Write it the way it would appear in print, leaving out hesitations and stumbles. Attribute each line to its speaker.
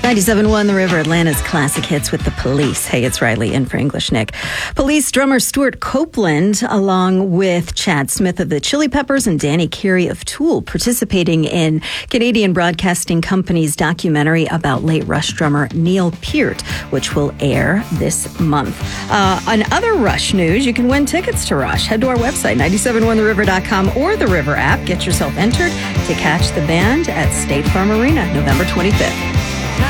Speaker 1: 97.1 The River, Atlanta's classic hits with the Police. Hey, it's Riley in for English Nick. Police drummer Stuart Copeland, along with Chad Smith of the Chili Peppers and Danny Carey of Tool, participating in Canadian Broadcasting Company's documentary about late Rush drummer Neil Peart, which will air this month. On other Rush news, you can win tickets to Rush. Head to our website, 971theriver.com or the River app. Get yourself entered to catch the band at State Farm Arena, November 25th.